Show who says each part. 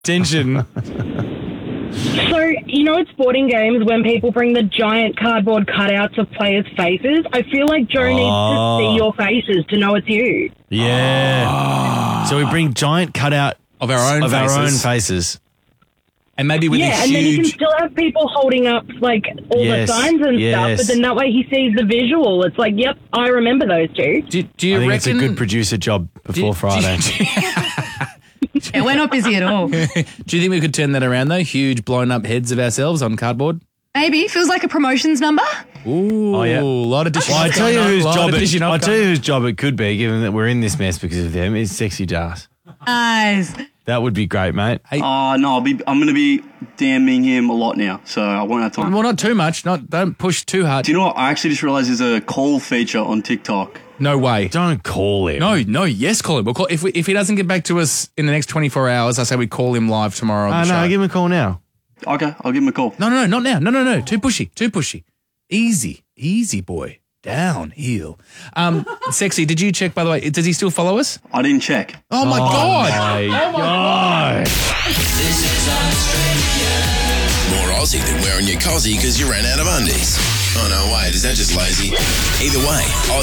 Speaker 1: Tension.
Speaker 2: So, at sporting games when people bring the giant cardboard cutouts of players' faces, I feel like Joe needs to see your faces to know it's you.
Speaker 1: Yeah. So we bring giant cutout
Speaker 3: of our own
Speaker 1: faces.
Speaker 3: And maybe with
Speaker 2: and then you can still have people holding up, all the signs and stuff, but then that way he sees the visual. It's like, yep, I remember those two.
Speaker 3: Do you
Speaker 1: I think
Speaker 3: reckon
Speaker 1: it's a good producer job before Friday.
Speaker 4: Yeah, we're not busy at all.
Speaker 3: Do you think we could turn that around, though? Huge blown-up heads of ourselves on cardboard?
Speaker 4: Maybe. Feels like a promotions number.
Speaker 3: Ooh, a lot of dishing.
Speaker 1: Well, I
Speaker 3: off
Speaker 1: tell you
Speaker 3: going on,
Speaker 1: whose
Speaker 3: lot
Speaker 1: job
Speaker 3: of dishing off
Speaker 1: I tell
Speaker 3: going
Speaker 1: you whose job it could be, given that we're in this mess because of them, is Sexy Jas.
Speaker 4: Nice.
Speaker 1: That would be great, mate.
Speaker 3: Hey.
Speaker 5: Oh, no, I'm going to be damning him a lot now, so I won't have time.
Speaker 3: Well, not too much. Don't push too hard.
Speaker 5: Do you know what? I actually just realised there's a call feature on TikTok.
Speaker 3: No way.
Speaker 1: Don't call him.
Speaker 3: No, yes, call him. We'll call, if he doesn't get back to us in the next 24 hours, I say we call him live tomorrow on the show.
Speaker 1: No, give him a call now.
Speaker 5: Okay, I'll give him a call.
Speaker 3: No, not now. No. Too pushy. Easy, boy. Downhill. Sexy, did you check, by the way, does he still follow us?
Speaker 5: I didn't check.
Speaker 3: Oh, my God.
Speaker 1: My God.
Speaker 6: This is Australia. More Aussie than wearing your cozzy because you ran out of undies. Oh, no, wait, is that just lazy? Either way,